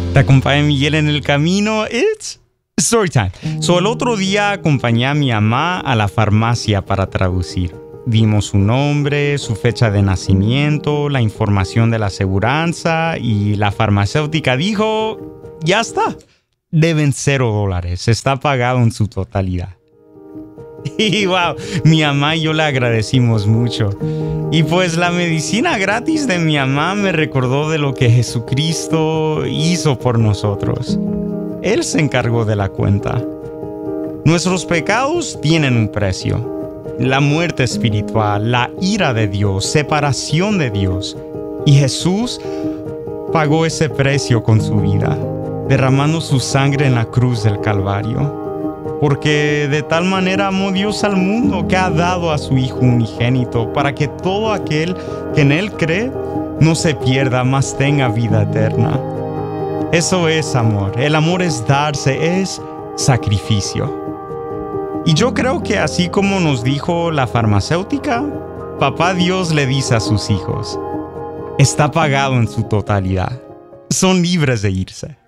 Te acompaña Miguel en el camino. It's story time. El otro día acompañé a mi mamá a la farmacia para traducir. Vimos su nombre, su fecha de nacimiento, la información de la aseguranza y la farmacéutica dijo, ya está, deben $0, está pagado en su totalidad. Y wow, mi mamá y yo le agradecimos mucho. Y pues la medicina gratis de mi mamá me recordó de lo que Jesucristo hizo por nosotros. Él se encargó de la cuenta. Nuestros pecados tienen un precio. La muerte espiritual, la ira de Dios, separación de Dios. Y Jesús pagó ese precio con su vida, derramando su sangre en la cruz del Calvario. Porque de tal manera amó Dios al mundo que ha dado a su Hijo unigénito para que todo aquel que en Él cree no se pierda, mas tenga vida eterna. Eso es amor. El amor es darse, es sacrificio. Y yo creo que así como nos dijo la farmacéutica, Papá Dios le dice a sus hijos, está pagado en su totalidad. Son libres de irse.